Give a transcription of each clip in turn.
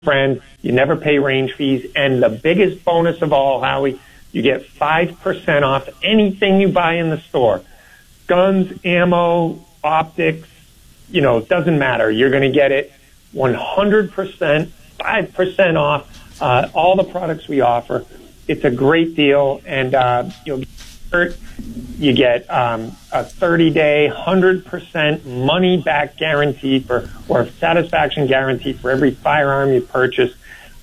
friend. You never pay range fees. And the biggest bonus of all, Howie, you get 5% off anything you buy in the store. Guns, ammo, optics, it doesn't matter. You're going to get it 100%, 5% off all the products we offer. It's a great deal, and you get a 30-day, 100% money-back guarantee or satisfaction guarantee for every firearm you purchase.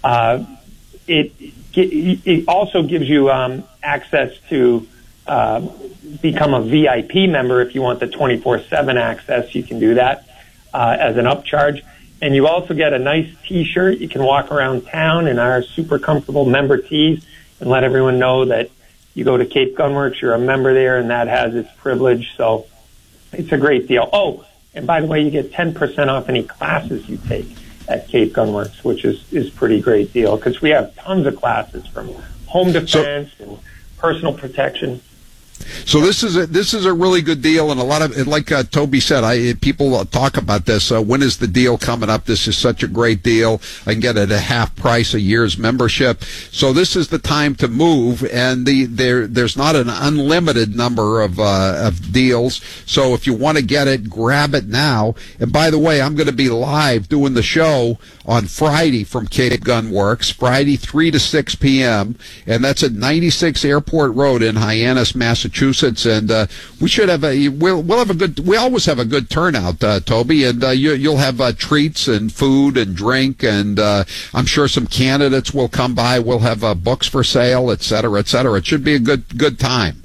It also gives you access to become a VIP member. If you want the 24/7 access, you can do that as an upcharge. And you also get a nice T-shirt. You can walk around town in our super comfortable member tees and let everyone know that you go to Cape Gunworks, you're a member there, and that has its privilege. So it's a great deal. Oh, and by the way, you get 10% off any classes you take at Cape Gunworks, which is pretty great deal because we have tons of classes from home defense and personal protection. So this is a really good deal, and a lot of, like Toby said, people talk about this. When is the deal coming up? This is such a great deal. I can get it at half price a year's membership. So this is the time to move, and there's not an unlimited number of deals. So if you want to get it, grab it now. And by the way, I'm going to be live doing the show on Friday from Cape Gunworks, Friday 3 to 6 p.m., and that's at 96 Airport Road in Hyannis, Massachusetts, and we should have we'll have a good. We always have a good turnout, Toby, and you'll have treats and food and drink, and I'm sure some candidates will come by. We'll have books for sale, et cetera, et cetera. It should be a good time.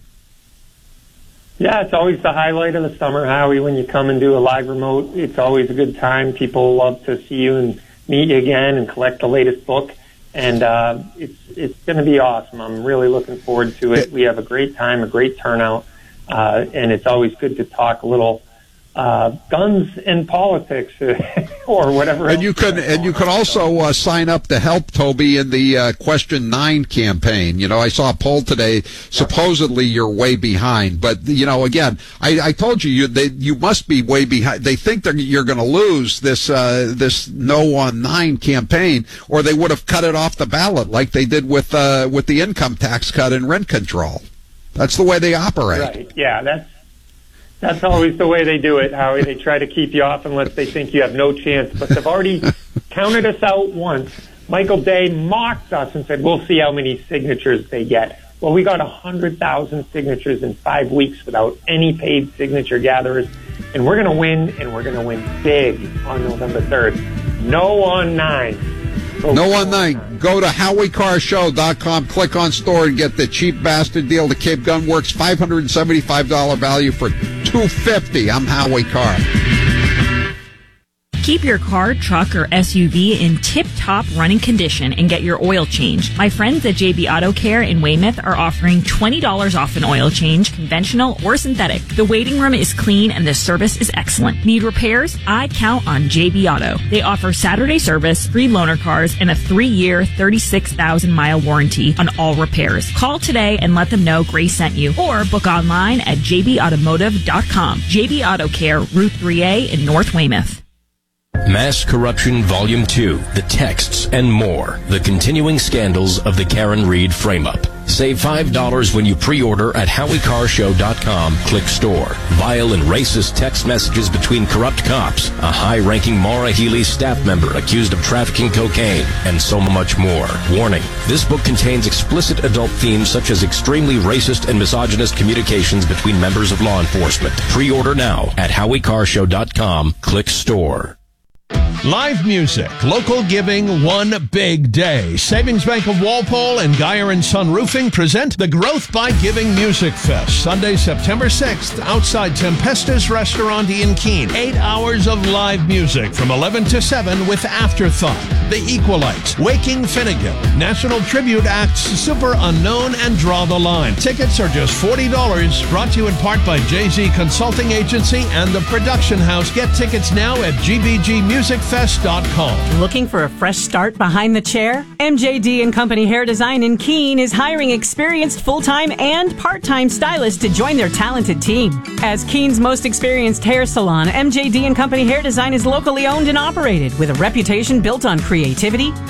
Yeah, it's always the highlight of the summer, Howie. When you come and do a live remote, it's always a good time. People love to see you and meet you again and collect the latest book. And it's going to be awesome. I'm really looking forward to it. We have a great time, a great turnout, and it's always good to talk a little guns and politics or whatever. And you can also sign up to help Toby in the Question 9 campaign. I saw a poll today. Supposedly you're way behind, but again, I told you must be way behind. They think that you're going to lose this No on 9 campaign, or they would have cut it off the ballot like they did with the income tax cut and rent control. That's the way they operate. Right. Yeah. That's always the way they do it, Howie. They try to keep you off unless they think you have no chance. But they've already counted us out once. Michael Day mocked us and said, we'll see how many signatures they get. Well, we got 100,000 signatures in 5 weeks without any paid signature gatherers. And we're going to win, and we're going to win big on November 3rd. No on 9. No on 9. Go to HowieCarShow.com, click on store, and get the cheap bastard deal to Cape Gunworks. $575 value for $250. I'm Howie Carr. Keep your car, truck, or SUV in tip-top running condition and get your oil changed. My friends at JB Auto Care in Weymouth are offering $20 off an oil change, conventional or synthetic. The waiting room is clean and the service is excellent. Need repairs? I count on JB Auto. They offer Saturday service, free loaner cars, and a 3-year, 36,000-mile warranty on all repairs. Call today and let them know Grace sent you, or book online at jbautomotive.com. JB Auto Care, Route 3A in North Weymouth. Mass Corruption Volume 2, The Texts and More, the continuing scandals of the Karen Reed frame-up. Save $5 when you pre-order at HowieCarShow.com. Click store. Vile and racist text messages between corrupt cops, a high-ranking Maura Healey staff member accused of trafficking cocaine, and so much more. Warning, this book contains explicit adult themes such as extremely racist and misogynist communications between members of law enforcement. Pre-order now at HowieCarShow.com. Click store. Live music, local giving, one big day. Savings Bank of Walpole and Geyer & Son Roofing present the Growth by Giving Music Fest, Sunday, September 6th, outside Tempesta's Restaurant in Keene. 8 hours of live music from 11 to 7 with Afterthought, The Equalites, Waking Finnegan, National Tribute Acts, Super Unknown, and Draw the Line. Tickets are just $40, brought to you in part by Jay-Z Consulting Agency and the Production House. Get tickets now at gbgmusicfest.com. Looking for a fresh start behind the chair? MJD & Company Hair Design in Keene is hiring experienced full-time and part-time stylists to join their talented team. As Keene's most experienced hair salon, MJD & Company Hair Design is locally owned and operated with a reputation built on creativity,